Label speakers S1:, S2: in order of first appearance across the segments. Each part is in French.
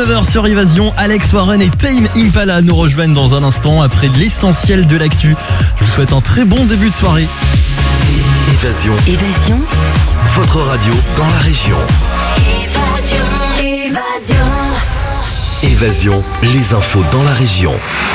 S1: 19h sur Évasion, Alex Warren et Tame Impala nous rejoignent dans un instant après l'essentiel de l'actu. Je vous souhaite un très bon début de soirée.
S2: Évasion. Votre radio dans la région. Évasion, les infos dans la région.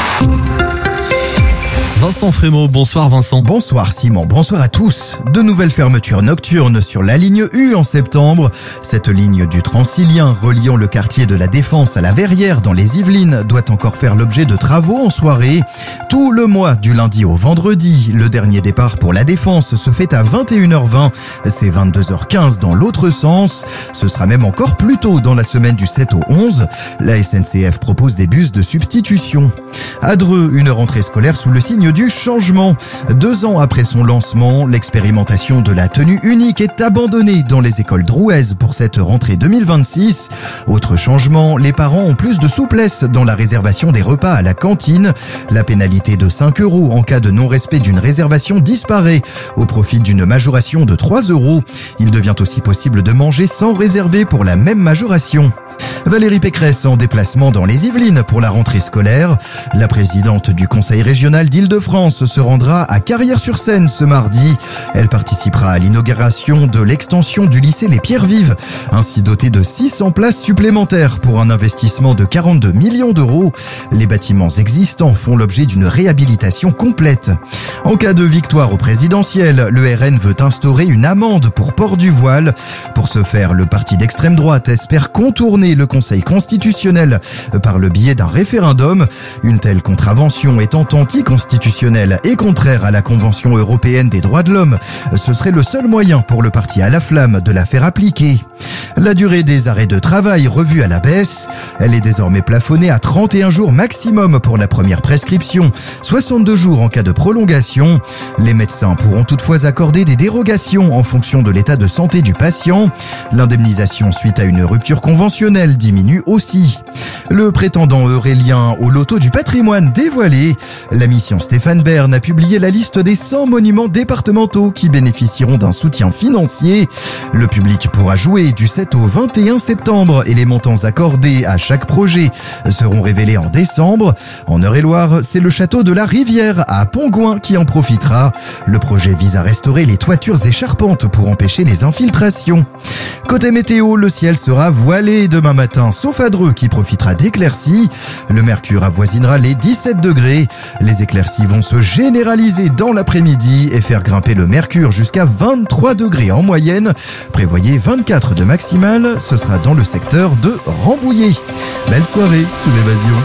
S1: Vincent Frémaux, bonsoir Vincent.
S3: Bonsoir Simon, bonsoir à tous. De nouvelles fermetures nocturnes sur la ligne U en septembre. Cette ligne du Transilien reliant le quartier de la Défense à la Verrière dans les Yvelines doit encore faire l'objet de travaux en soirée. Tout le mois du lundi au vendredi, le dernier départ pour la Défense se fait à 21h20. C'est 22h15 dans l'autre sens. Ce sera même encore plus tôt dans la semaine du 7 au 11. La SNCF propose des bus de substitution. À Dreux, une rentrée scolaire sous le signe du changement. 2 ans après son lancement, l'expérimentation de la tenue unique est abandonnée dans les écoles drouaises pour cette rentrée 2026. Autre changement, les parents ont plus de souplesse dans la réservation des repas à la cantine. La pénalité de 5 € en cas de non-respect d'une réservation disparaît au profit d'une majoration de 3 €. Il devient aussi possible de manger sans réserver pour la même majoration. Valérie Pécresse en déplacement dans les Yvelines pour la rentrée scolaire. La présidente du Conseil régional d'Île-de-France se rendra à Carrières-sur-Seine ce mardi. Elle participera à l'inauguration de l'extension du lycée Les Pierres Vives, ainsi doté de 600 places supplémentaires pour un investissement de 42 millions d'euros. Les bâtiments existants font l'objet d'une réhabilitation complète. En cas de victoire au présidentiel, le RN veut instaurer une amende pour port du voile. Pour ce faire, le parti d'extrême droite espère contourner le Conseil constitutionnel par le biais d'un référendum. Une telle contravention étant anticonstitutionnelle et contraire à la Convention européenne des droits de l'homme, ce serait le seul moyen pour le parti à la flamme de la faire appliquer. La durée des arrêts de travail revue à la baisse. Elle est désormais plafonnée à 31 jours maximum pour la première prescription, 62 jours en cas de prolongation. Les médecins pourront toutefois accorder des dérogations en fonction de l'état de santé du patient. L'indemnisation suite à une rupture conventionnelle diminue aussi. Le prétendant Aurélien au loto du patrimoine dévoilé. La mission Stéphane Bern a publié la liste des 100 monuments départementaux qui bénéficieront d'un soutien financier. Le public pourra jouer du 7 au 21 septembre et les montants accordés à chaque projet seront révélés en décembre. En Eure-et-Loire, c'est le château de la Rivière à Pongouin qui en profitera. Le projet vise à restaurer les toitures et charpentes pour empêcher les infiltrations. Côté météo, le ciel sera voilé demain matin, sauf à Dreux qui profitera d'éclaircies. Le mercure avoisinera les 17 degrés. Les éclaircies vont se généraliser dans l'après-midi et faire grimper le mercure jusqu'à 23 degrés en moyenne. Prévoyez 24 de maximale, ce sera dans le secteur de Rambouillet. Belle soirée sous l'Évasion.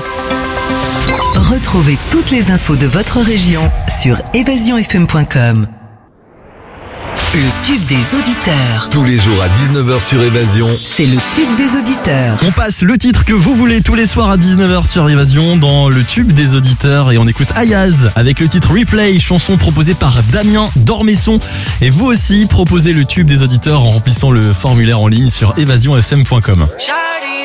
S4: Retrouvez toutes les infos de votre région sur évasionfm.com. Le tube des auditeurs.
S2: Tous les jours à 19h sur Évasion.
S4: C'est le tube des auditeurs.
S1: On passe le titre que vous voulez tous les soirs à 19h sur Évasion dans le tube des auditeurs et on écoute Ayaz avec le titre Replay, chanson proposée par Damien Dormesson. Et vous aussi proposez le tube des auditeurs en remplissant le formulaire en ligne sur évasionfm.com.